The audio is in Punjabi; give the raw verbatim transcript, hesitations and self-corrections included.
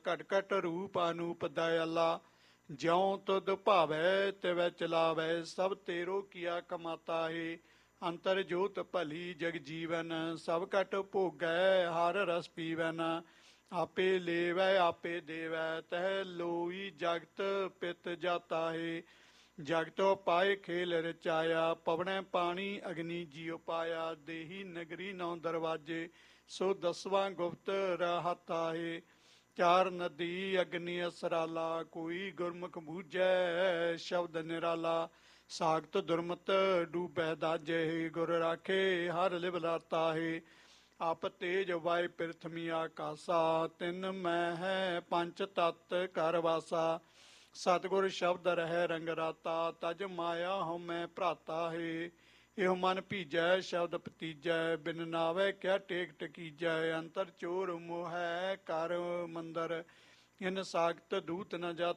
ਘਟ ਘਟ ਰੂਪ ਅਨੂਪ ਦਇਆਲਾ। ਜਿਉ ਤੁਧ ਭਾਵੈ ਤਿਵੈ ਚਲਾਵੈ ਸਭ ਤੇਰੋ ਕੀਆ ਕਮਾਤਾ ਹੈ। ਅੰਤਰ ਜੋਤ ਭਲੀ ਜਗ ਜੀਵਨ ਸਭ ਘਟ ਭੋਗੈ ਹਰ ਰਸ ਪੀਵਨ। ਆਪੇ ਲੇਵੈ ਆਪੇ ਦੇਵੈ ਤਹਿ ਲੋਈ ਜਗਤ ਪਿਤ ਜਾਤਾ ਹੈ। ਜਗਤੋ ਪਾਏ ਖੇਲ ਰਚਾਇਆ ਪਵਣੈ ਪਾਣੀ ਅਗਨੀ ਜੀਉ ਪਾਇਆ। ਦੇਹੀ ਨਗਰੀ ਨੌ ਦਰਵਾਜੇ ਸੋ ਦਸਵਾਂ ਗੁਪਤ ਰਹਤਾ ਹੈ। ਚਾਰ ਨਦੀ ਅਗਨੀ ਅਸਰਾਲਾ ਕੋਈ ਗੁਰਮੁਖ ਬੂਝੈ ਸ਼ਬਦ ਨਿਰਾਲਾ। ਸਾਖਤ ਦੁਰਮਤ ਡੂਬੈ ਦਾਜੇ ਗੁਰ ਰਾਖੇ ਹਰ ਲਿਵ ਲਾਤਾ ਹੈ। ਆਪ ਤੇਜ ਵਾਇ ਪ੍ਰਿਥਵੀ ਆਕਾਸਾ ਤਿੰਨ ਮੈਂ ਹੈ ਪੰਚ ਤਤ ਘਰ ਵਾਸਾ। ਸਤਿਗੁਰ ਸ਼ਬਦ ਰਹਿ ਰੰਗ ਰਾਤਾ ਤਜ ਮਾਇਆ ਹਉ ਮੈਂ ਭਰਾਤਾ ਹੈ। ਇਹੋ ਮਨ ਭੀਜੈ ਸ਼ਬਦ ਭਤੀਜੈ ਬਿਨ ਨਾਵੈ ਕਿਆ ਟੇਕ ਟਕੀਜੈ। ਅੰਤਰ ਚੋਰ ਮੋਹੈ ਕਰ ਮੰਦਰ ਇਨ ਸਾਖਤ ਦੂਤ ਨ ਜਾਤਾ